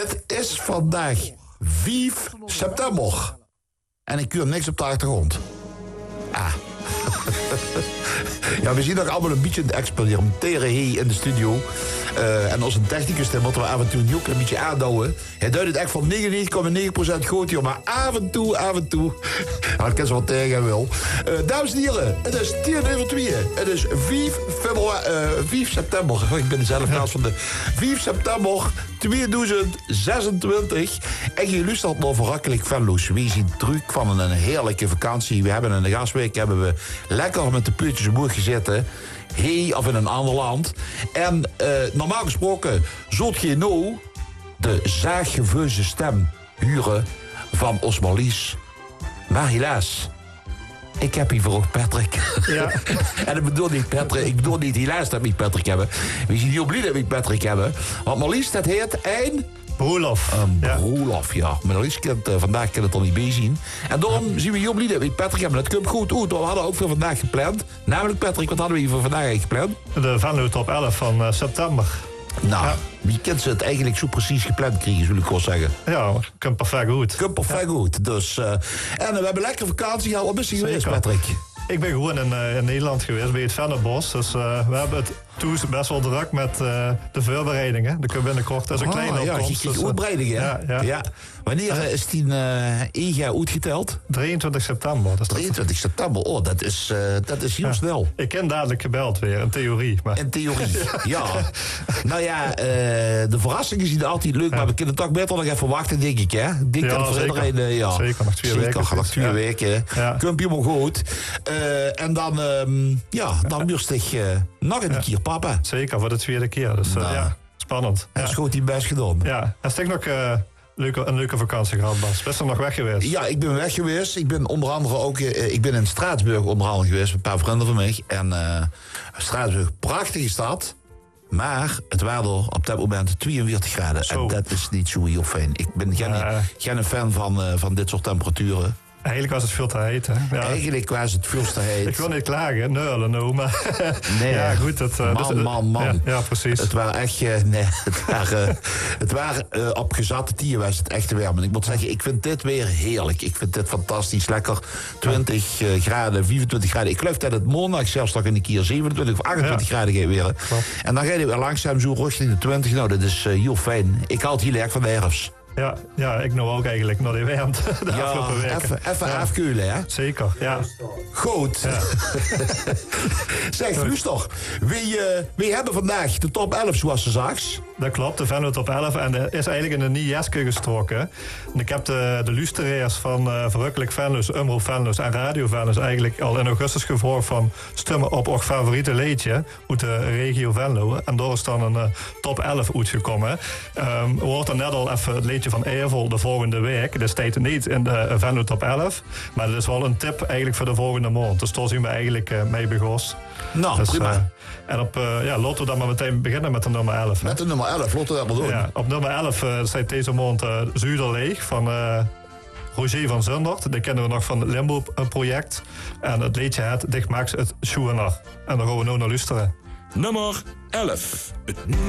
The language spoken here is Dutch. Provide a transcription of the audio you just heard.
Het is vandaag 5 september. En ik keur niks op de achtergrond. Ja, we zien dat allemaal een beetje aan het experimenteren hier in de studio. En als een technicus, dan moeten we af en toe een een beetje aanduwen. Hij duidt het echt van 99,9% goed, joh. Maar af en toe. Nou, dat kan ze wel tegen wel. Dames en heren, het is 10:02. Het is 5 september. Ik ben zelf naast van de 5 september 2026. En je luistert naar Verrakkelijk Venlo's. We zien terug van een heerlijke vakantie. We hebben in de gastweek lekker met de puutjes omhoog gezeten. Of in een ander land. En normaal gesproken zult je nou de zaaggeveuze stem huren van Osmalies. Maar helaas, ik heb hier voor Patrick. Ja. En ik bedoel niet Patrick, ik bedoel niet helaas dat we niet Patrick hebben. We zien heel blij dat we niet Patrick hebben. Want Marlies, dat heet een Broelof. Broelof, ja. Maar Marlies vandaag kan het er niet bij zien. En daarom zien we heel blij dat we Patrick hebben. Dat komt goed uit. We hadden ook voor vandaag gepland. Namelijk Patrick, wat hadden we hier voor vandaag eigenlijk gepland? De Venlo Top 11 van september. Nou, wie kent ze het eigenlijk zo precies gepland krijgen, zul ik wel zeggen. Ja, komt perfect goed. Komt perfect goed. Dus, en we hebben lekker vakantie gehad. Wat is je geweest, Patrick? Ik ben gewoon in Nederland geweest bij het Venlobos. Dus we hebben het toen best wel druk met de voorbereidingen. Dan kunnen we binnenkort, dat is een kleine opkomst. Ja, uitbreidingen, hè? Ja. Wanneer is die 1 jaar uitgeteld? 23 september. 23 september, oh, dat is heel snel. Ik ken dadelijk gebeld weer, in theorie. Maar... In theorie, ja. Nou ja, de verrassingen zien er altijd leuk, maar we kunnen toch beter nog even wachten, denk ik, hè? Denk dat voor iedereen, zeker, nog 2 weken. Nog 2 weken. Komt helemaal goed. En dan, dan rustig nog een keer, papa. Zeker, voor de 2e keer. Dus spannend. Dat is goed, die best gedaan. Ja, en stik nog... een leuke vakantie gehad, Bas. Best wel nog weg geweest. Ja, ik ben weg geweest. Ik ben onder andere ook... ik ben in Straatsburg onder andere geweest. Met een paar vrienden van mij. En Straatsburg, prachtige stad. Maar het waren er op dat moment 42 graden. Zo. En dat is niet zo heel fijn. Ik ben geen fan van dit soort temperaturen. Eigenlijk was het veel te heet, hè? Ja. Eigenlijk was het veel te heet. Ik wil niet klagen, neulen nou, maar... Nee, ja, goed. Man. Ja, precies. Het waren echt... het waren op gezatte tier was het echt te warm. En ik moet zeggen, ik vind dit weer heerlijk. Ik vind dit fantastisch. Lekker 20 graden, 24 graden. Ik geloof dat het maandag zelfs nog een keer 27 of 28 graden gaat weer. En dan ga je weer langzaam zo richting de 20. Nou, dat is heel fijn. Ik hou het heel erg van de herfst. Ja, ik nou ook eigenlijk. Nog die warmte de afgelopen weken. Even afkeulen, hè? Zeker, ja. Goed. Ja. Zeg, luister. We hebben vandaag de top 11, zoals ze zags. Dat klopt, de Venlo Top 11. En er is eigenlijk in een Niejeske gestoken. En ik heb de luisteraars van Verrukkelijk Venlo's, Omroep Venlo's en Radio Venlo's eigenlijk al in augustus gevraagd van stemmen op ons favoriete liedje uit de regio Venlo. En daar is dan een top 11 uitgekomen. We hoorden net al even het liedje van Evel de volgende week. Dat staat niet in de Venlo Top 11. Maar dat is wel een tip eigenlijk voor de volgende maand. Dus daar zien we eigenlijk mee begonnen. Nou, dus, prima. En laten we dan maar meteen beginnen met de nummer 11. Met de nummer 11, laten we dat maar doen. Ja, op nummer 11 staat deze maand Zuiderleeg van Roger van Zundert. Die kennen we nog van het Limbo-project. En het liedje heet Dicht Max het Schoener. En daar gaan we nu naar luisteren. Nummer 11.